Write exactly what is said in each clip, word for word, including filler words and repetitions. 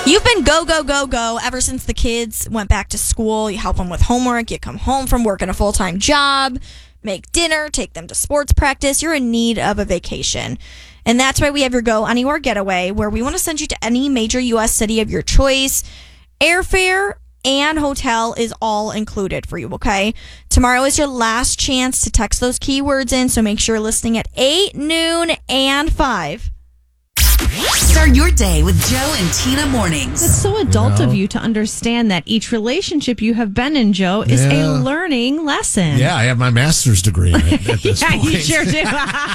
You've been go, go, go, go ever since the kids went back to school. You help them with homework. You come home from working a full-time job, make dinner, take them to sports practice. You're in need of a vacation. And that's why we have your Go Anywhere Getaway, where we want to send you to any major U S city of your choice. Airfare and hotel is all included for you, okay? Tomorrow is your last chance to text those keywords in, so make sure you're listening at eight, noon, and five. Start your day with Joe and Tina mornings. It's so adult You know? of you to understand that each relationship you have been in, Joe, is Yeah. a learning lesson. Yeah, I have my master's degree in it at this yeah, point. you sure do.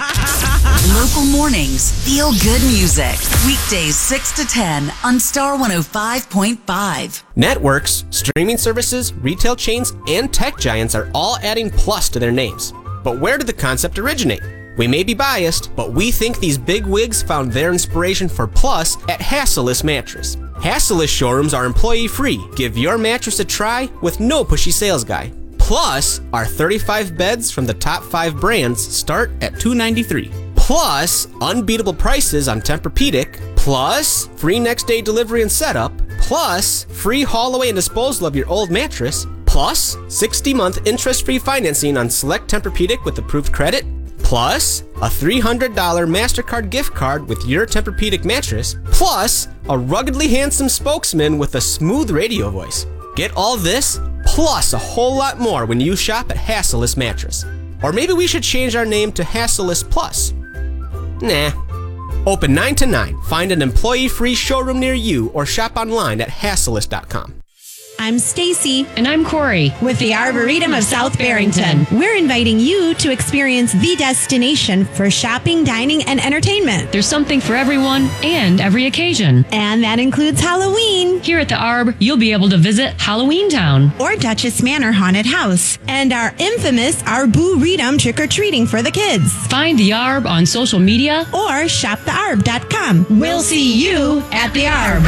Local mornings, feel good music. Weekdays six to ten on Star one oh five point five. Networks, streaming services, retail chains, and tech giants are all adding plus to their names. But where did the concept originate? We may be biased, but we think these big wigs found their inspiration for plus at Hassellus Mattress. Hassellus showrooms are employee-free. Give your mattress a try with no pushy sales guy. Plus, our thirty-five beds from the top five brands start at two hundred ninety-three dollars. Plus, unbeatable prices on Tempur-Pedic. Plus, free next-day delivery and setup. Plus, free haul away and disposal of your old mattress. Plus, sixty-month interest-free financing on select Tempur-Pedic with approved credit. Plus, a three hundred dollars MasterCard gift card with your Tempur-Pedic mattress. Plus, a ruggedly handsome spokesman with a smooth radio voice. Get all this, plus a whole lot more when you shop at Hassellus Mattress. Or maybe we should change our name to Hassellus Plus. Nah. Open nine to nine. Find an employee-free showroom near you or shop online at hassellus dot com. I'm Stacy. And I'm Corey. With the Arboretum of South Barrington. We're inviting you to experience the destination for shopping, dining, and entertainment. There's something for everyone and every occasion. And that includes Halloween. Here at the Arb, you'll be able to visit Halloween Town. Or Duchess Manor Haunted House. And our infamous Arboretum trick-or-treating for the kids. Find the Arb on social media. Or shop the arb dot com. We'll see you at the Arb.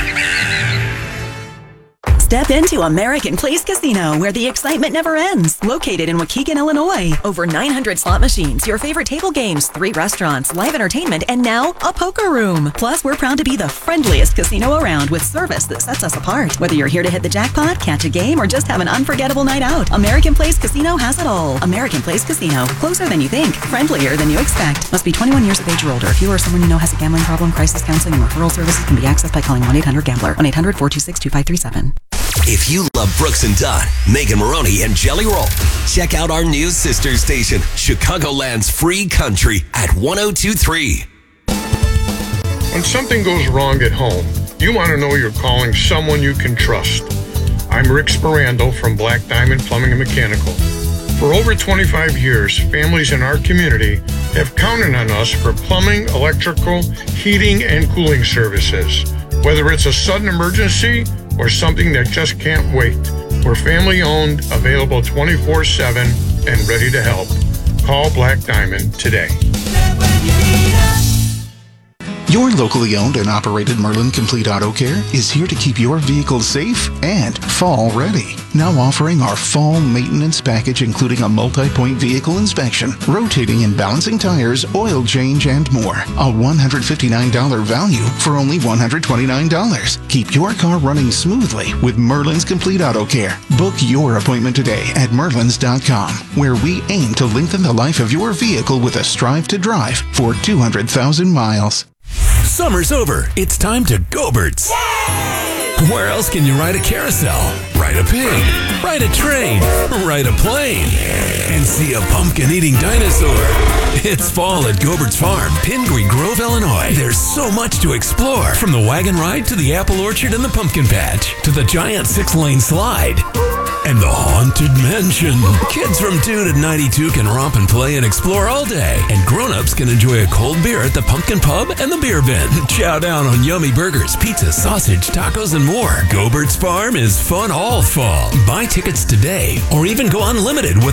Step into American Place Casino, where the excitement never ends. Located in Waukegan, Illinois. Over nine hundred slot machines, your favorite table games, three restaurants, live entertainment, and now a poker room. Plus, we're proud to be the friendliest casino around with service that sets us apart. Whether you're here to hit the jackpot, catch a game, or just have an unforgettable night out, American Place Casino has it all. American Place Casino. Closer than you think. Friendlier than you expect. Must be twenty-one years of age or older. If you or someone you know has a gambling problem, crisis counseling and referral services can be accessed by calling one eight hundred gambler. one eight hundred four two six two five three seven. If you love Brooks and Dunn, Megan Maroney, and Jelly Roll, check out our new sister station, Chicagoland's Free Country at one oh two three. When something goes wrong at home, you want to know you're calling someone you can trust. I'm Rick Sperando from Black Diamond Plumbing and Mechanical. For over twenty-five years, families in our community have counted on us for plumbing, electrical, heating, and cooling services. Whether it's a sudden emergency or something that just can't wait, we're family-owned, available twenty-four seven, and ready to help. Call Black Diamond today. Your locally owned and operated Merlin Complete Auto Care is here to keep your vehicle safe and fall ready. Now offering our fall maintenance package, including a multi-point vehicle inspection, rotating and balancing tires, oil change, and more. A one hundred fifty-nine dollars value for only one hundred twenty-nine dollars. Keep your car running smoothly with Merlin's Complete Auto Care. Book your appointment today at merlins dot com, where we aim to lengthen the life of your vehicle with a Strive to Drive for two hundred thousand miles. Summer's over. It's time to Go-Birds. Where else can you ride a carousel, ride a pig, ride a train, ride a plane, and see a pumpkin-eating dinosaur? It's fall at Go-Birds Farm, Pingree Grove, Illinois. There's so much to explore, from the wagon ride to the apple orchard and the pumpkin patch, to the giant six-lane slide, and the Haunted Mansion. Kids from two to ninety-two can romp and play and explore all day, and grown-ups can enjoy a cold beer at the Pumpkin Pub and the Beer Bin. Chow down on yummy burgers, pizza, sausage, tacos, and more. Go-Birds Farm is fun all fall. Buy tickets today, or even go unlimited with